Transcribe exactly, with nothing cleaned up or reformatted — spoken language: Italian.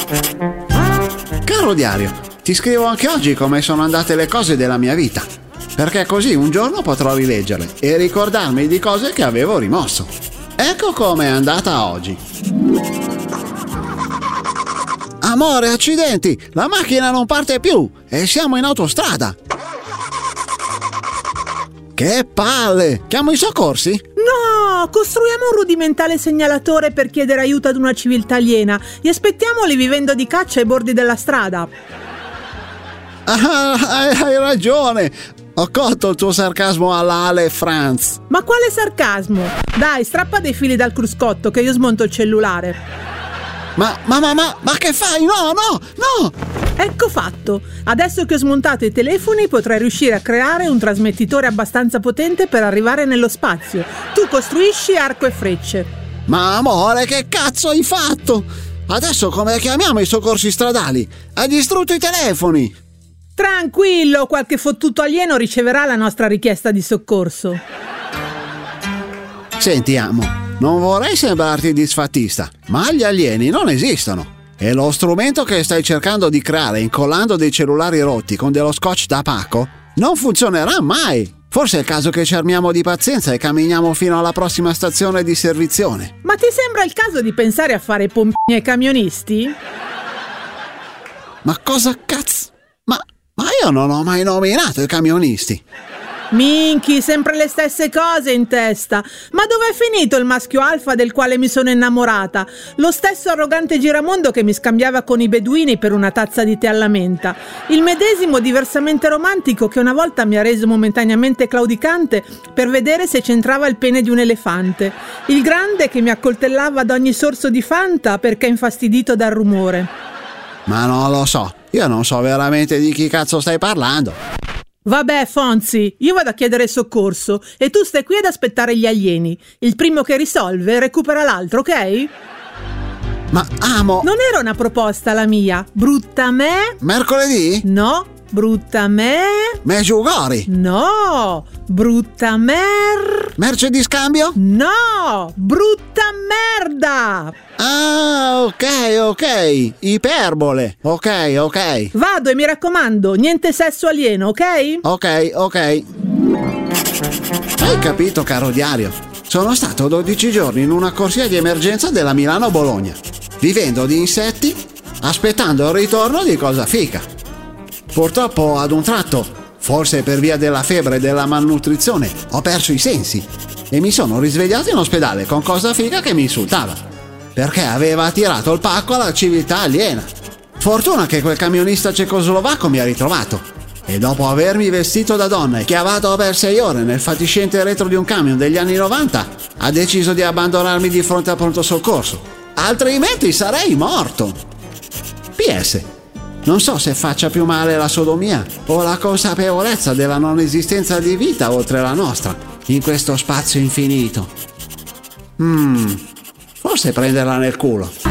Caro diario, ti scrivo anche oggi come sono andate le cose della mia vita, perché così un giorno potrò rileggerle e ricordarmi di cose che avevo rimosso. Ecco come è andata oggi. Amore, accidenti, la macchina non parte più e siamo in autostrada. Che palle! Chiamo i soccorsi? No, costruiamo un rudimentale segnalatore per chiedere aiuto ad una civiltà aliena e aspettiamoli vivendo di caccia ai bordi della strada. Ah, hai, hai ragione! Ho colto il tuo sarcasmo alla Ale Franz. Ma quale sarcasmo? Dai, strappa dei fili dal cruscotto che io smonto il cellulare. Ma, ma, ma, ma, ma che fai? No, no, no! Ecco fatto. Adesso che ho smontato i telefoni potrai riuscire a creare un trasmettitore abbastanza potente per arrivare nello spazio. Tu costruisci arco e frecce. Ma amore, che cazzo hai fatto? Adesso come chiamiamo i soccorsi stradali? Hai distrutto i telefoni! Tranquillo, qualche fottuto alieno riceverà la nostra richiesta di soccorso. Senti, amo, non vorrei sembrarti disfattista, ma gli alieni non esistono. E lo strumento che stai cercando di creare incollando dei cellulari rotti con dello scotch da pacco non funzionerà mai. Forse è il caso che ci armiamo di pazienza e camminiamo fino alla prossima stazione di servizione. Ma ti sembra il caso di pensare a fare pompini ai camionisti? Ma cosa cazzo? Ma, ma io non ho mai nominato i camionisti. Minchi, sempre le stesse cose in testa. Ma dov'è finito il maschio alfa del quale mi sono innamorata? Lo stesso arrogante giramondo che mi scambiava con i beduini per una tazza di tè alla menta. Il medesimo diversamente romantico che una volta mi ha reso momentaneamente claudicante per vedere se c'entrava il pene di un elefante. Il grande che mi accoltellava ad ogni sorso di Fanta perché infastidito dal rumore. Ma non lo so, io non so veramente di chi cazzo stai parlando. Vabbè, Fonzi, io vado a chiedere soccorso e tu stai qui ad aspettare gli alieni. Il primo che risolve recupera l'altro, ok? Ma amo... Non era una proposta la mia. Brutta me? Mercoledì? No, brutta me? Meggiugori? No, brutta mer... Merce di scambio? No, brutta merda! Ah, ok, ok, iperbole, ok, ok. Vado e mi raccomando, niente sesso alieno, ok? Ok, ok. Hai capito, caro diario? Sono stato dodici giorni in una corsia di emergenza della Milano-Bologna, vivendo di insetti, aspettando il ritorno di cosa fica. Purtroppo ad un tratto, forse per via della febbre e della malnutrizione, ho perso i sensi e mi sono risvegliato in ospedale con cosa figa che mi insultava perché aveva tirato il pacco alla civiltà aliena. Fortuna che quel camionista cecoslovacco mi ha ritrovato e dopo avermi vestito da donna e chiavato per sei ore nel fatiscente retro di un camion degli anni novanta, ha deciso di abbandonarmi di fronte al pronto soccorso, altrimenti sarei morto. P S Non so se faccia più male la sodomia o la consapevolezza della non esistenza di vita oltre la nostra in questo spazio infinito. Mmm Forse prenderla nel culo.